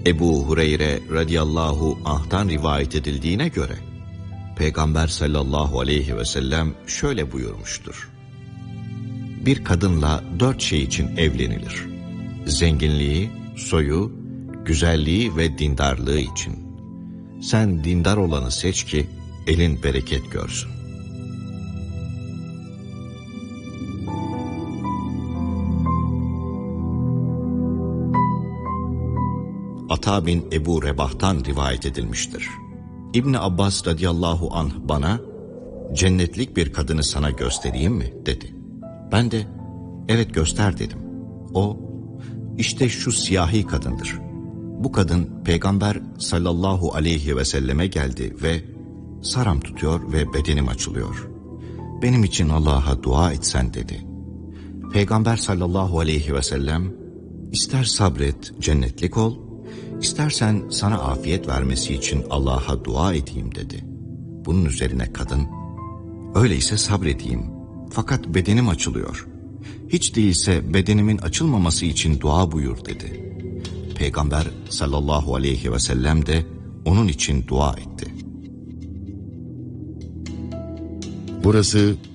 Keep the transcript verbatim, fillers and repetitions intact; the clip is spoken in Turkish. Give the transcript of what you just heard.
Ebu Hureyre radıyallahu anh'tan rivayet edildiğine göre Peygamber sallallahu aleyhi ve sellem şöyle buyurmuştur: bir kadınla dört şey için evlenilir: zenginliği, soyu, güzelliği ve dindarlığı için. Sen dindar olanı seç ki elin bereket görsün. Ata bin Ebu Rebah'tan rivayet edilmiştir: İbni Abbas radıyallahu anh bana, cennetlik bir kadını sana göstereyim mi dedi. Ben de evet göster dedim. O, işte şu siyahi kadındır. Bu kadın Peygamber sallallahu aleyhi ve selleme geldi ve saram tutuyor ve bedenim açılıyor. Benim için Allah'a dua etsen dedi. Peygamber sallallahu aleyhi ve sellem, ister sabret cennetlik ol, İstersen sana afiyet vermesi için Allah'a dua edeyim dedi. Bunun üzerine kadın, öyleyse sabredeyim fakat bedenim açılıyor. Hiç değilse bedenimin açılmaması için dua buyur dedi. Peygamber sallallahu aleyhi ve sellem de onun için dua etti. Burası